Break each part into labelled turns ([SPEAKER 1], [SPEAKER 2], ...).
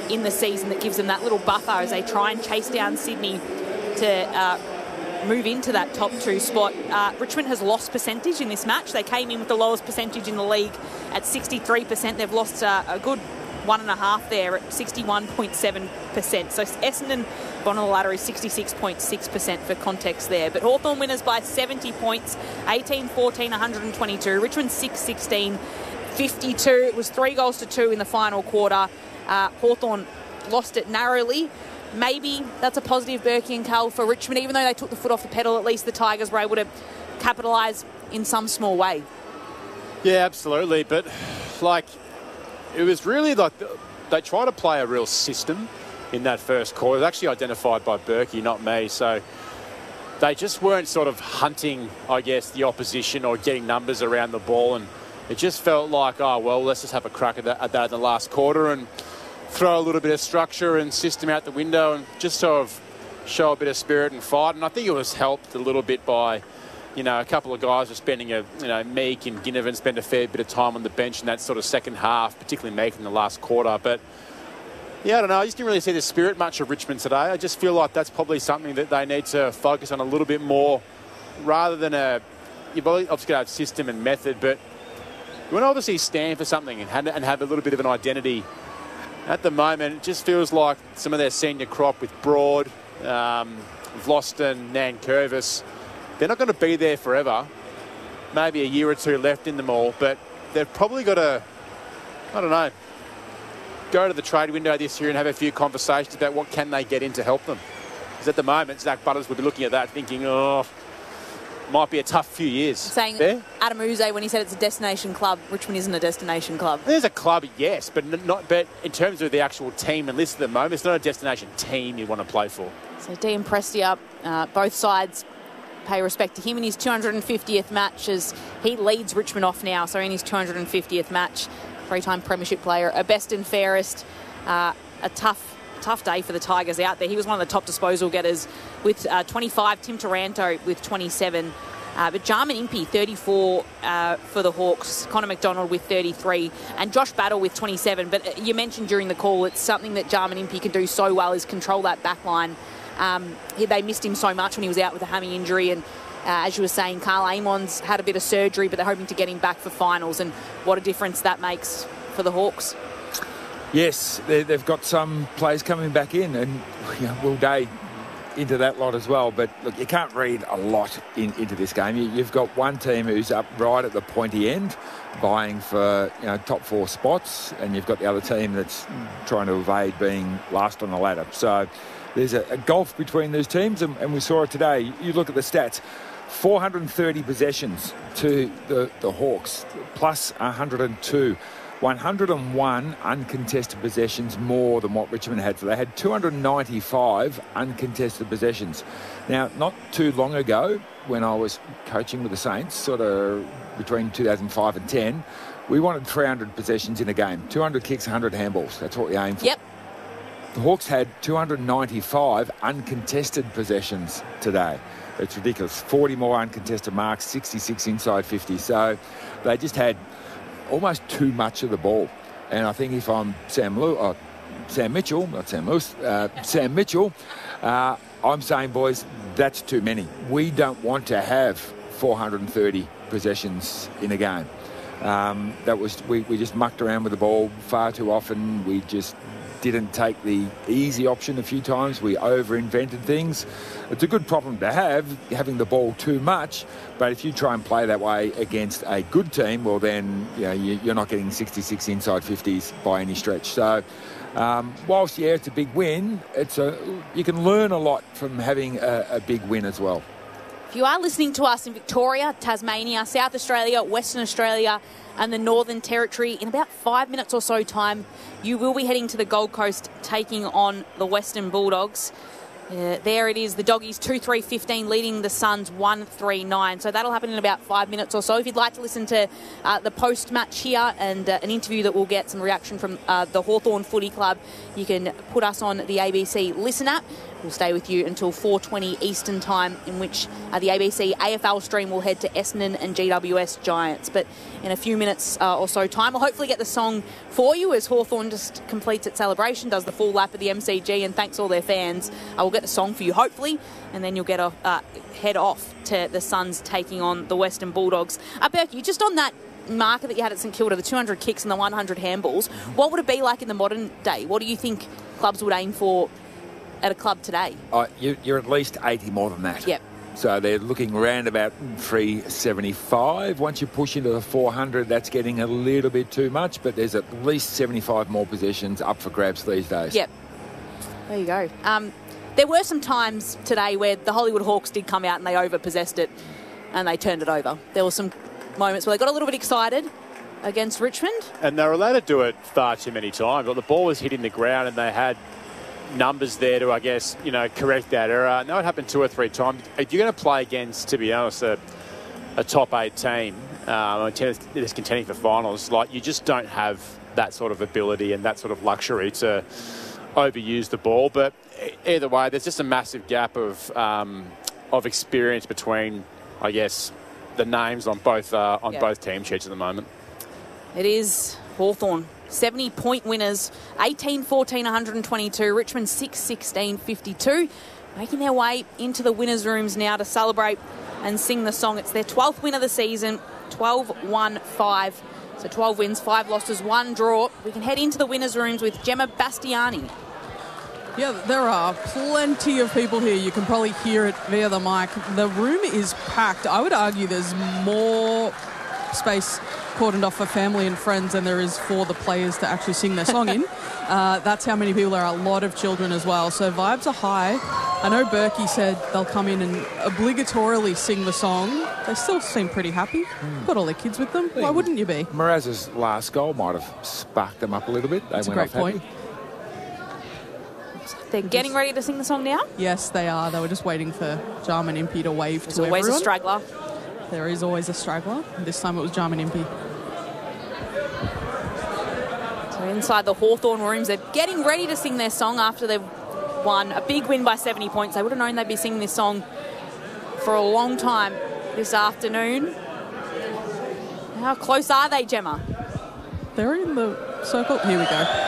[SPEAKER 1] in the season that gives them that little buffer as they try and chase down Sydney to move into that top 2 spot. Richmond has lost percentage in this match. They came in with the lowest percentage in the league at 63%. They've lost a good 1.5 there at 61.7%. So Essendon, bottom of the ladder, is 66.6% for context there. But Hawthorn winners by 70 points, 18-14, 122. Richmond 6-16, 52. It was 3 goals to 2 in the final quarter. Hawthorn lost it narrowly. Maybe that's a positive, Berkey and Cal, for Richmond. Even though they took the foot off the pedal, at least the Tigers were able to capitalise in some small way.
[SPEAKER 2] Yeah, absolutely. But, it was really like they tried to play a real system in that first quarter. It was actually identified by Berkey, not me. So they just weren't sort of hunting, I guess, the opposition or getting numbers around the ball. And it just felt like, oh, well, let's just have a crack at that in the last quarter and throw a little bit of structure and system out the window and just sort of show a bit of spirit and fight. And I think it was helped a little bit by, a couple of guys were spending Meek and Ginnivan spent a fair bit of time on the bench in that sort of second half, particularly Meek in the last quarter. But, yeah, I don't know. I just didn't really see the spirit much of Richmond today. I just feel like that's probably something that they need to focus on a little bit more rather than you've obviously got to have system and method, but you want to obviously stand for something and have a little bit of an identity. At the moment, it just feels like some of their senior crop with Broad, Vlosten, Nankervis, they're not going to be there forever. Maybe a year or two left in them all, but they've probably got to, I don't know, go to the trade window this year and have a few conversations about what can they get in to help them. Because at the moment, Zach Butters would be looking at that thinking, might be a tough few years.
[SPEAKER 1] Saying there. Adam Uze, when he said it's a destination club, Richmond isn't a destination club.
[SPEAKER 2] There's a club, yes, but But in terms of the actual team and list at the moment, it's not a destination team you want to play for.
[SPEAKER 1] So Dean Prestia, both sides pay respect to him in his 250th match as he leads Richmond off now. So in his 250th match, 3-time premiership player, a best and fairest, a tough day for the Tigers out there. He was one of the top disposal getters with 25, Tim Taranto with 27. But Jarman Impey, 34 for the Hawks, Connor McDonald with 33, and Josh Battle with 27. But you mentioned during the call, it's something that Jarman Impey can do so well is control that back line. They missed him so much when he was out with a hammy injury, and as you were saying, Carl Amon's had a bit of surgery, but they're hoping to get him back for finals, and what a difference that makes for the Hawks.
[SPEAKER 3] Yes, they've got some players coming back in, and Will Day into that lot as well. But look, you can't read a lot into this game. You've got one team who's up right at the pointy end, vying for top 4 spots, and you've got the other team that's trying to evade being last on the ladder. So there's a gulf between those teams, and we saw it today. You look at the stats. 430 possessions to the Hawks, plus 102. 101 uncontested possessions more than what Richmond had. So they had 295 uncontested possessions. Now, not too long ago, when I was coaching with the Saints, sort of between 2005 and 10, we wanted 300 possessions in a game. 200 kicks, 100 handballs. That's what we aimed for.
[SPEAKER 1] Yep.
[SPEAKER 3] The Hawks had 295 uncontested possessions today. It's ridiculous. 40 more uncontested marks, 66 inside 50. So they just had almost too much of the ball. And I think if I'm Sam Mitchell, I'm saying, boys, that's too many. We don't want to have 430 possessions in a game. We just mucked around with the ball far too often. We just didn't take the easy option a few times. We over-invented things. It's a good problem to have, having the ball too much, but if you try and play that way against a good team, well then you're not getting 66 inside 50s by any stretch. So whilst, it's a big win, you can learn a lot from having a big win as well.
[SPEAKER 1] If you are listening to us in Victoria, Tasmania, South Australia, Western Australia and the Northern Territory, in about 5 minutes or so time, you will be heading to the Gold Coast taking on the Western Bulldogs. There it is, the Doggies 2-3-15 leading the Suns 1-3-9. So that'll happen in about 5 minutes or so. If you'd like to listen to the post-match here and an interview that will get some reaction from the Hawthorn Footy Club, you can put us on the ABC Listen app. We'll stay with you until 4:20 Eastern Time, in which the ABC AFL stream will head to Essendon and GWS Giants. But in a few minutes or so time, we'll hopefully get the song for you as Hawthorn just completes its celebration, does the full lap of the MCG and thanks all their fans. We'll get the song for you, hopefully, and then you'll get head off to the Suns taking on the Western Bulldogs. Berkey, just on that marker that you had at St Kilda, the 200 kicks and the 100 handballs, what would it be like in the modern day? What do you think clubs would aim for at a club today?
[SPEAKER 3] You're at least 80 more than that.
[SPEAKER 1] Yep.
[SPEAKER 3] So they're looking around about 375. Once you push into the 400, that's getting a little bit too much, but there's at least 75 more possessions up for grabs these days.
[SPEAKER 1] Yep. There you go. There were some times today where the Hollywood Hawks did come out and they overpossessed it and they turned it over. There were some moments where they got a little bit excited against Richmond. And
[SPEAKER 2] they were allowed to do it far too many times. Like the ball was hitting the ground and they had numbers there to, I guess, correct that error. I know it happened 2 or 3 times. If you're going to play against, to be honest, a top 8 team that's contending for finals, like you just don't have that sort of ability and that sort of luxury to overuse the ball. But either way, there's just a massive gap of experience between, I guess, the names on both team sheets at the moment.
[SPEAKER 1] It is Hawthorn 70-point winners, 18-14, 122. Richmond 6-16, 52. Making their way into the winners' rooms now to celebrate and sing the song. It's their 12th win of the season, 12-1-5. So 12 wins, 5 losses, 1 draw. We can head into the winners' rooms with Gemma Bastiani.
[SPEAKER 4] Yeah, there are plenty of people here. You can probably hear it via the mic. The room is packed. I would argue there's more space cordoned off for family and friends than there is for the players to actually sing their song in. That's how many people. There are a lot of children as well. So vibes are high. I know Berkey said they'll come in and obligatorily sing the song. They still seem pretty happy. Got all their kids with them. Why wouldn't you be?
[SPEAKER 3] Mraz's last goal might have sparked them up a little bit.
[SPEAKER 4] That's a great point.
[SPEAKER 1] They're getting ready to sing the song now?
[SPEAKER 4] Yes, they are. They were just waiting for Jarman Impey to wave to everyone.
[SPEAKER 1] There's always a straggler.
[SPEAKER 4] There is always a straggler. This time it was Jarman Impey.
[SPEAKER 1] So inside the Hawthorn rooms, they're getting ready to sing their song after they've won a big win by 70 points. They would have known they'd be singing this song for a long time this afternoon. How close are they, Gemma?
[SPEAKER 4] They're in the circle. Here we go.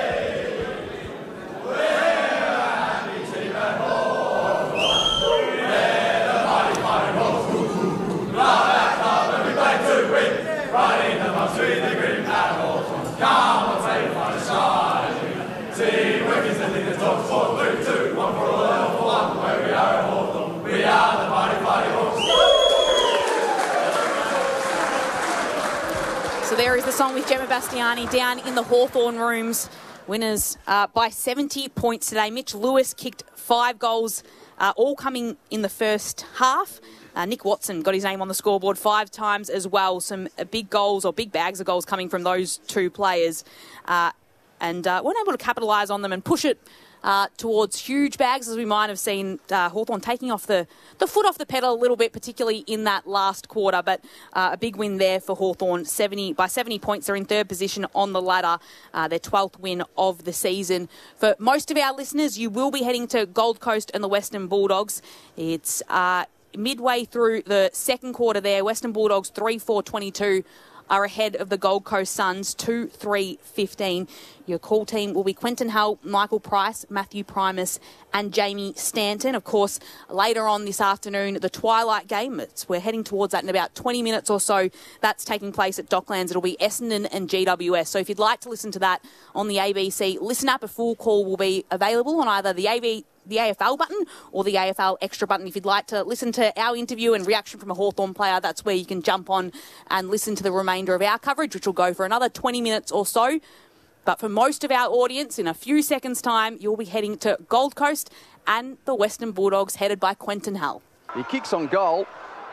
[SPEAKER 1] So there is the song with Gemma Bastiani down in the Hawthorn rooms. Winners by 70 points today. Mitch Lewis kicked 5 goals, all coming in the first half. Nick Watson got his name on the scoreboard 5 times as well. Some big goals or big bags of goals coming from those 2 players. And weren't able to capitalise on them and push it towards huge bags, as we might have seen Hawthorn taking off the foot off the pedal a little bit, particularly in that last quarter. But a big win there for Hawthorn. By 70 points, they're in 3rd position on the ladder. Their 12th win of the season. For most of our listeners, you will be heading to Gold Coast and the Western Bulldogs. It's midway through the second quarter there. Western Bulldogs 3-4-22. Are ahead of the Gold Coast Suns 2-3-15. Your call team will be Quentin Hull, Michael Price, Matthew Primus and Jamie Stanton. Of course, later on this afternoon, the Twilight game. We're heading towards that in about 20 minutes or so. That's taking place at Docklands. It'll be Essendon and GWS. So if you'd like to listen to that on the ABC Listen app, a full call will be available on either the AFL button or the AFL Extra button. If you'd like to listen to our interview and reaction from a Hawthorn player, that's where you can jump on and listen to the remainder of our coverage, which will go for another 20 minutes or so. But for most of our audience, in a few seconds' time, you'll be heading to Gold Coast and the Western Bulldogs, headed by Quentin Hull.
[SPEAKER 5] He kicks on goal.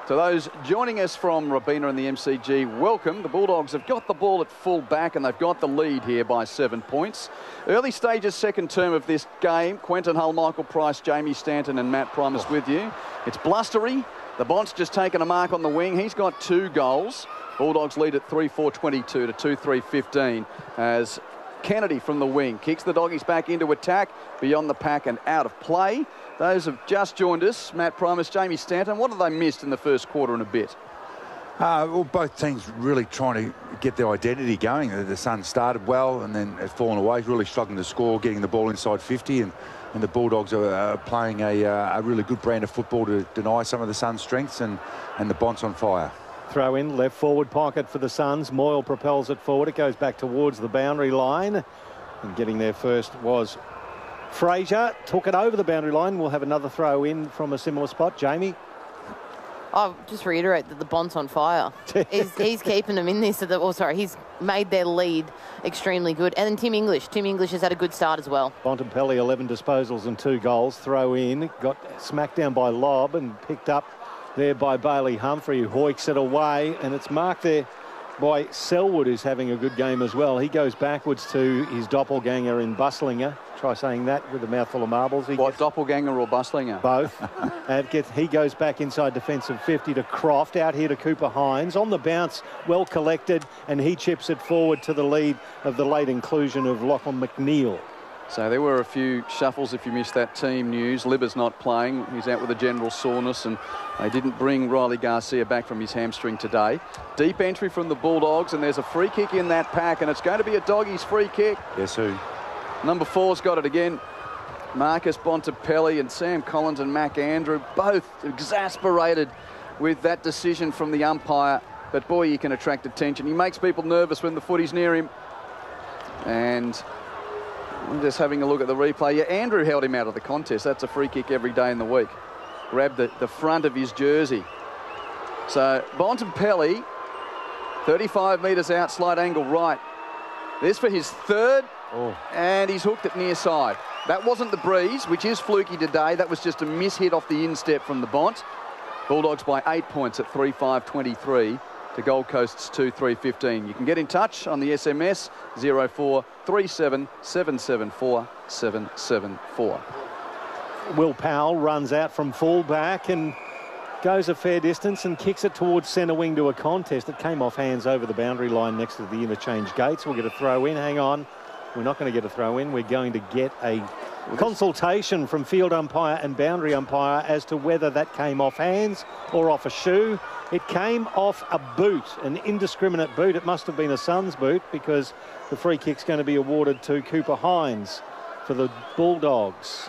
[SPEAKER 5] To those joining us from Robina and the MCG, welcome. The Bulldogs have got the ball at full back and they've got the lead here by 7 points. Early stages, second term of this game. Quentin Hull, Michael Price, Jamie Stanton and Matt Primus with you. It's blustery. The Bont's just taken a mark on the wing. He's got 2 goals. Bulldogs lead at 3-4-22 to 2-3-15 as Kennedy from the wing kicks the Doggies back into attack, beyond the pack and out of play. Those have just joined us, Matt Primus, Jamie Stanton. What have they missed in the first quarter and a bit?
[SPEAKER 3] Well, both teams really trying to get their identity going. The Suns started well and then have fallen away, really struggling to score, getting the ball inside 50, and the Bulldogs are playing a really good brand of football to deny some of the Suns' strengths, and the Bont's on fire.
[SPEAKER 6] Throw in, left forward pocket for the Suns. Moyle propels it forward. It goes back towards the boundary line. And getting there first was Fraser. Took it over the boundary line. We'll have another throw in from a similar spot. Jamie?
[SPEAKER 7] I'll just reiterate that the Bont's on fire. He's keeping them in this. He's made their lead extremely good. And then Tim English. Tim English has had a good start as well. Bontempelli,
[SPEAKER 6] 11 disposals and 2 goals. Throw in. Got smacked down by Lobb and picked up there by Bailey Humphrey, who hoiks it away. And it's marked there by Selwood, who's having a good game as well. He goes backwards to his doppelganger in Buslinger. Try saying that with a mouthful of marbles.
[SPEAKER 5] Doppelganger or Buslinger?
[SPEAKER 6] Both. And he goes back inside defensive 50 to Croft. Out here to Cooper Hines. On the bounce, well collected, and he chips it forward to the lead of the late inclusion of Lachlan McNeil.
[SPEAKER 5] So there were a few shuffles if you missed that team news. Libba's not playing. He's out with a general soreness, and they didn't bring Riley Garcia back from his hamstring today. Deep entry from the Bulldogs, and there's a free kick in that pack, and it's going to be a Doggies free kick.
[SPEAKER 3] Yes, who?
[SPEAKER 5] Number 4's got it again. Marcus Bontempelli and Sam Collins and Mac Andrew, both exasperated with that decision from the umpire. But boy, he can attract attention. He makes people nervous when the footy's near him. And I'm just having a look at the replay. Yeah, Andrew held him out of the contest. That's a free kick every day in the week. Grabbed the front of his jersey. So Bontempelli, 35 metres out, slight angle right. This for his third, and he's hooked it near side. That wasn't the breeze, which is fluky today. That was just a miss-hit off the instep from the Bont. Bulldogs by 8 points at 3-5-23 to Gold Coast's 2-3-15. You can get in touch on the SMS 0437 774 774.
[SPEAKER 6] Will Powell runs out from full-back and goes a fair distance and kicks it towards centre wing to a contest. It came off hands over the boundary line next to the interchange gates. We'll get a throw in. Hang on. We're not going to get a throw in. We're going to get a consultation from field umpire and boundary umpire as to whether that came off hands or off a shoe. It came off a boot, an indiscriminate boot. It must have been a Suns boot, because the free kick's going to be awarded to Cooper Hines for the Bulldogs.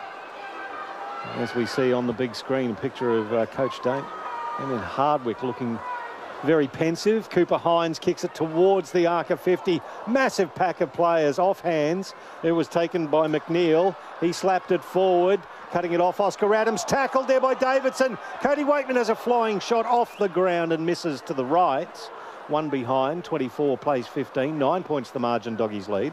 [SPEAKER 6] As we see on the big screen, a picture of Coach Damien Hardwick looking very pensive. Cooper Hines kicks it towards the arc of 50. Massive pack of players off hands. It was taken by McNeil. He slapped it forward, cutting it off. Oscar Adams tackled there by Davidson. Cody Wakeman has a flying shot off the ground and misses to the right. One behind, 24 plays 15. 9 points the margin, Doggies lead.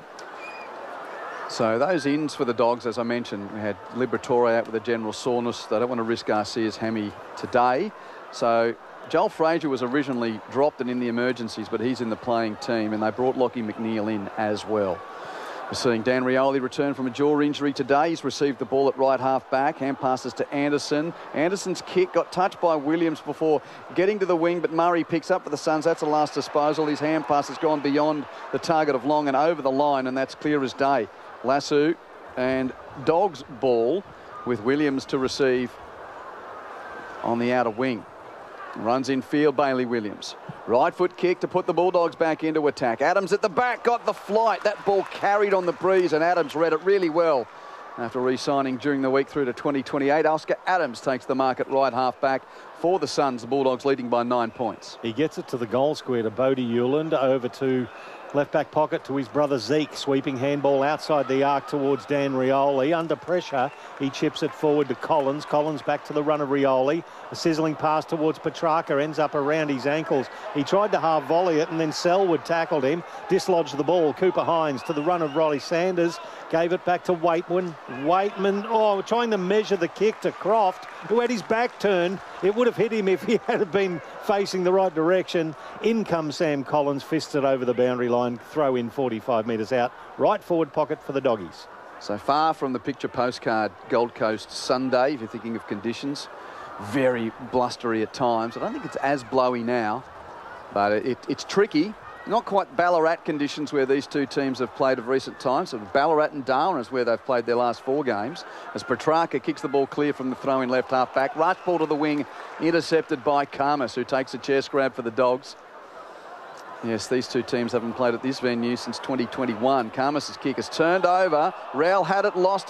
[SPEAKER 5] So those ins for the Dogs, as I mentioned, we had Liberatore out with a general soreness. They don't want to risk Garcia's hammy today. So Joel Fraser was originally dropped and in the emergencies, but he's in the playing team, and they brought Lachie McNeil in as well. We're seeing Dan Rioli return from a jaw injury today. He's received the ball at right half back. Hand passes to Anderson. Anderson's kick got touched by Williams before getting to the wing, but Murray picks up for the Suns. That's a last disposal. His hand pass has gone beyond the target of Long and over the line, and that's clear as day. Lassu and Dogs ball with Williams to receive on the outer wing. Runs in field, Bailey Williams. Right foot kick to put the Bulldogs back into attack. Adams at the back, got the flight. That ball carried on the breeze, and Adams read it really well. After re-signing during the week through to 2028, Oscar Adams takes the mark at right half back for the Suns. The Bulldogs leading by 9 points.
[SPEAKER 6] He gets it to the goal square to Bodie Hewland, over to left back pocket to his brother Zeke. Sweeping handball outside the arc towards Dan Rioli. Under pressure, he chips it forward to Collins. Collins back to the run of Rioli. A sizzling pass towards Petrarca ends up around his ankles. He tried to half volley it, and then Selwood tackled him, dislodged the ball. Cooper Hines to the run of Riley Sanders. Gave it back to Waitman. Waitman, trying to measure the kick to Croft, who had his back turned. It would have hit him if he had been facing the right direction. In comes Sam Collins, fists it over the boundary line, throw in 45 metres out. Right forward pocket for the Doggies.
[SPEAKER 5] So far from the picture postcard Gold Coast Sunday, if you're thinking of conditions. Very blustery at times. I don't think it's as blowy now, but it's tricky. Not quite Ballarat conditions where these two teams have played of recent times. So Ballarat and Darwin is where they've played their last 4 games. As Petrarca kicks the ball clear from the throw in left half back. Rush ball to the wing, intercepted by Karmas, who takes a chest grab for the Dogs. Yes, these two teams haven't played at this venue since 2021. Karmas' kick is turned over. Rowell had it, lost